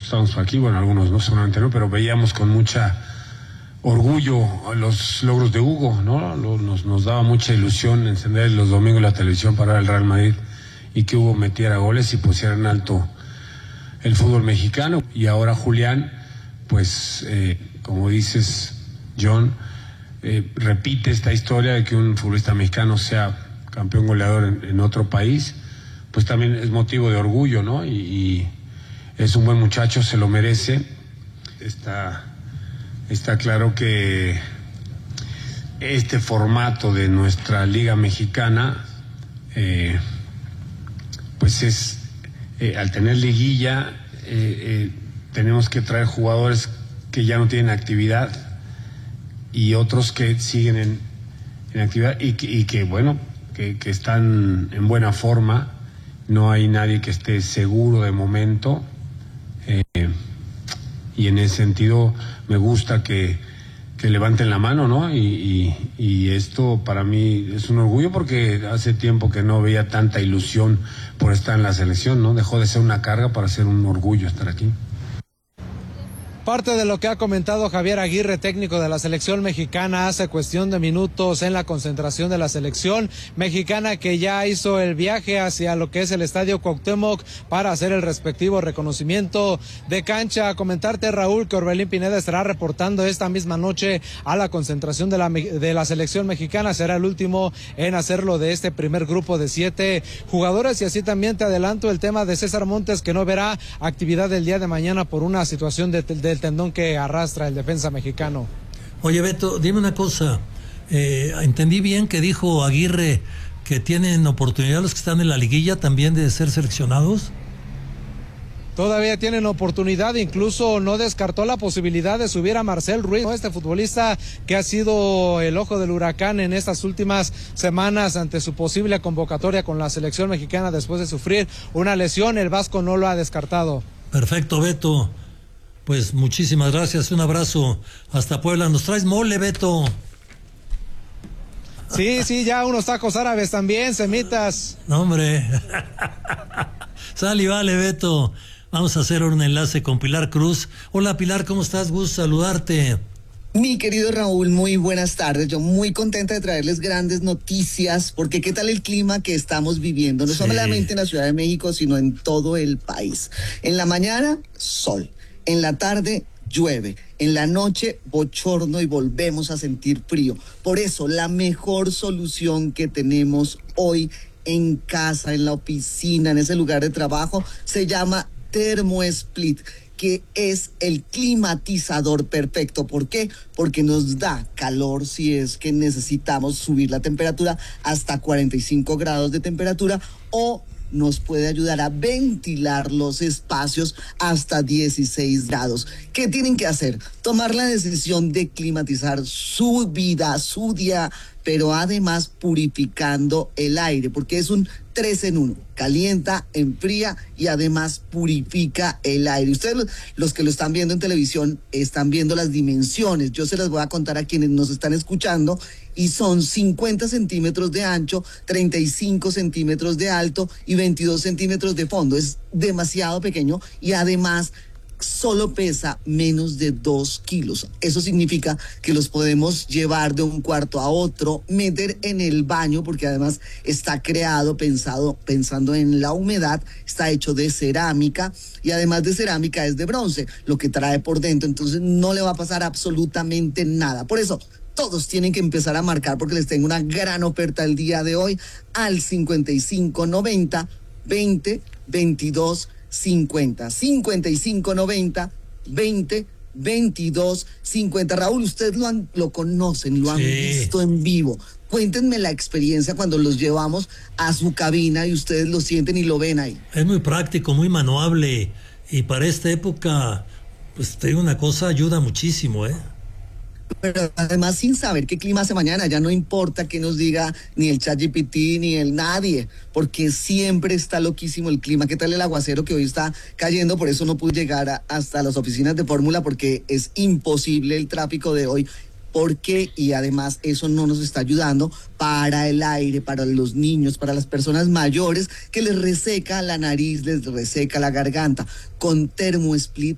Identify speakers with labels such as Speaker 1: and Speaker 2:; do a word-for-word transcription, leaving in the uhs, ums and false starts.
Speaker 1: estábamos aquí, bueno, algunos no, seguramente no, pero veíamos con mucha orgullo los logros de Hugo, ¿no? Nos, nos daba mucha ilusión encender los domingos la televisión para ver el Real Madrid y que Hugo metiera goles y pusiera en alto el fútbol mexicano. Y ahora Julián, pues, eh, como dices, John, eh, repite esta historia de que un futbolista mexicano sea campeón goleador en, en otro país, pues también es motivo de orgullo, ¿no? Y, y es un buen muchacho, se lo merece. Está... Está claro que este formato de nuestra Liga Mexicana, eh, pues es, eh, al tener liguilla, eh, eh, tenemos que traer jugadores que ya no tienen actividad y otros que siguen en, en actividad y que, y que bueno, que, que están en buena forma. No hay nadie que esté seguro de momento. Eh, y en ese sentido me gusta que, que levanten la mano, ¿no? Y, y, y esto para mí es un orgullo porque hace tiempo que no veía tanta ilusión por estar en la selección, ¿no? Dejó de ser una carga para ser un orgullo estar aquí.
Speaker 2: Parte de lo que ha comentado Javier Aguirre, técnico de la selección mexicana, hace cuestión de minutos en la concentración de la selección mexicana, que ya hizo el viaje hacia lo que es el Estadio Cuauhtémoc para hacer el respectivo reconocimiento de cancha. Comentarte, Raúl, que Orbelín Pineda estará reportando esta misma noche a la concentración de la, de la selección mexicana. Será el último en hacerlo de este primer grupo de siete jugadores. Y así también te adelanto el tema de César Montes, que no verá actividad el día de mañana por una situación de, de tendón que arrastra el defensa mexicano.
Speaker 3: Oye, Beto, dime una cosa, eh, entendí bien que dijo Aguirre que tienen oportunidad los que están en la liguilla también de ser seleccionados.
Speaker 2: Todavía tienen oportunidad, incluso no descartó la posibilidad de subir a Marcel Ruiz, este futbolista que ha sido el ojo del huracán en estas últimas semanas ante su posible convocatoria con la selección mexicana después de sufrir una lesión. El Vasco no lo ha descartado.
Speaker 3: Perfecto, Beto. Pues muchísimas gracias, un abrazo hasta Puebla. ¿Nos traes mole, Beto?
Speaker 2: Sí, sí, ya unos tacos árabes también, semitas.
Speaker 3: No, hombre. Sal y vale, Beto. Vamos a hacer un enlace con Pilar Cruz. Hola, Pilar, ¿cómo estás? Gusto saludarte.
Speaker 4: Mi querido Raúl, muy buenas tardes. Yo muy contenta de traerles grandes noticias, porque qué tal el clima que estamos viviendo, no sí. solamente en la Ciudad de México, sino en todo el país. En la mañana, sol. En la tarde llueve, en la noche bochorno y volvemos a sentir frío. Por eso la mejor solución que tenemos hoy en casa, en la oficina, en ese lugar de trabajo, se llama ThermoSplit, que es el climatizador perfecto. ¿Por qué? Porque nos da calor si es que necesitamos subir la temperatura hasta cuarenta y cinco grados de temperatura, o nos puede ayudar a ventilar los espacios hasta dieciséis grados. ¿Qué tienen que hacer? Tomar la decisión de climatizar su vida, su día, pero además purificando el aire, porque es un tres en uno. Calienta, enfría y además purifica el aire. Ustedes, los que lo están viendo en televisión, están viendo las dimensiones. Yo se las voy a contar a quienes nos están escuchando, y son cincuenta centímetros de ancho, treinta y cinco centímetros de alto y veintidós centímetros de fondo. Es demasiado pequeño y además solo pesa menos de dos kilos. Eso significa que los podemos llevar de un cuarto a otro, meter en el baño, porque además está creado, pensado, pensando en la humedad, está hecho de cerámica, y además de cerámica es de bronce, lo que trae por dentro, entonces no le va a pasar absolutamente nada. Por eso, todos tienen que empezar a marcar, porque les tengo una gran oferta el día de hoy al cincuenta y cinco noventa veinte veintidós cincuenta, cincuenta y cinco noventa veinte veintidós cincuenta. Raúl, ustedes lo, han, lo conocen, lo han sí. visto en vivo. Cuéntenme la experiencia cuando los llevamos a su cabina y ustedes lo sienten y lo ven ahí.
Speaker 3: Es muy práctico, muy manuable, y para esta época, pues te digo una cosa, ayuda muchísimo, ¿eh?
Speaker 4: Pero además, sin saber qué clima hace mañana, ya no importa que nos diga ni el ChatGPT ni el nadie, porque siempre está loquísimo el clima. ¿Qué tal el aguacero que hoy está cayendo? Por eso no pude llegar a, hasta las oficinas de Fórmula, porque es imposible el tráfico de hoy. Porque, y además eso no nos está ayudando para el aire, para los niños, para las personas mayores que les reseca la nariz, les reseca la garganta. Con ThermoSplit